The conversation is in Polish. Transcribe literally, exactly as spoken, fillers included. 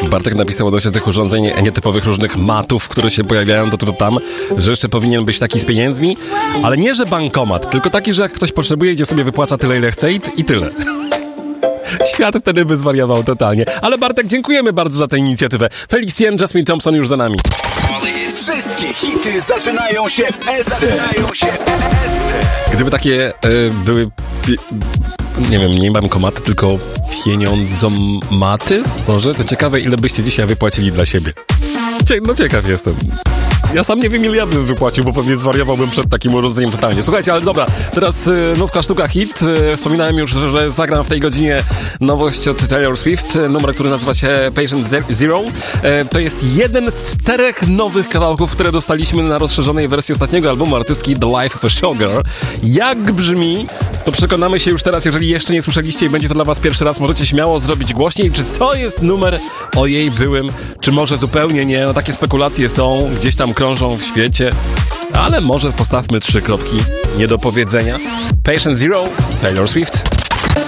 Bartek napisał odnośnie tych urządzeń nietypowych, różnych matów, które się pojawiają to tu, to tam, że jeszcze powinien być taki z pieniędzmi, ale nie, że bankomat, tylko taki, że jak ktoś potrzebuje, gdzie sobie wypłaca tyle, ile chce i, i tyle. Świat wtedy by zwariował totalnie. Ale Bartek, dziękujemy bardzo za tę inicjatywę. Felicien, Jasmine Thompson już za nami. Wszystkie hity zaczynają się w S C. Gdyby takie y, były, nie wiem, nie bankomaty, tylko pieniądzomaty, może, to ciekawe, ile byście dzisiaj wypłacili dla siebie. Cie- no ciekaw jestem. Ja sam nie wiem, ile ja bym wypłacił, bo pewnie zwariowałbym przed takim urządzeniem totalnie. Słuchajcie, ale dobra, teraz y, nówka sztuka hit. Y, wspominałem już, że, że zagram w tej godzinie nowość od Taylor Swift, y, numer, który nazywa się Patient Zero. Y, to jest jeden z czterech nowych kawałków, które dostaliśmy na rozszerzonej wersji ostatniego albumu artystki The Life of a Showgirl. Jak brzmi, to przekonamy się już teraz, jeżeli jeszcze nie słyszeliście i będzie to dla was pierwszy raz, możecie śmiało zrobić głośniej, czy to jest numer o jej byłym, czy może zupełnie nie. No takie spekulacje są, gdzieś tam krążą w świecie, ale może postawmy trzy kropki nie do powiedzenia. Patient Zero, Taylor Swift.